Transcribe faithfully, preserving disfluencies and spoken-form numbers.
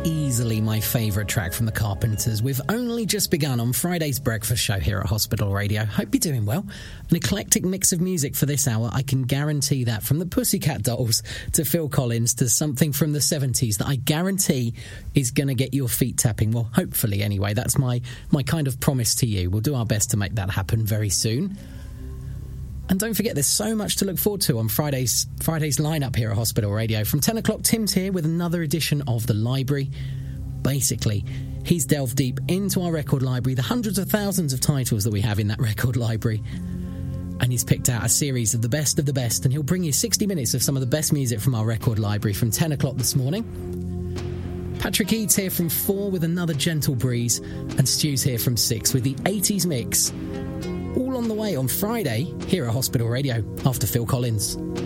easily my favourite track from the Carpenters. We've only just begun on Friday's breakfast show here at Hospital Radio. Hope you're doing well. An eclectic mix of music for this hour. I can guarantee that, from the Pussycat Dolls to Phil Collins to something from the seventies that I guarantee is going to get your feet tapping. Well, hopefully anyway. That's my, my kind of promise to you. We'll do our best to make that happen very soon. And don't forget, there's so much to look forward to on Friday's Friday's lineup here at Hospital Radio. From ten o'clock, Tim's here with another edition of The Library. Basically, he's delved deep into our record library, the hundreds of thousands of titles that we have in that record library. And he's picked out a series of the best of the best, and he'll bring you sixty minutes of some of the best music from our record library from ten o'clock this morning. Patrick Eads here from four with another gentle breeze, and Stu's here from six with the eighties mix. All on the way on Friday here at Hospital Radio after Phil Collins.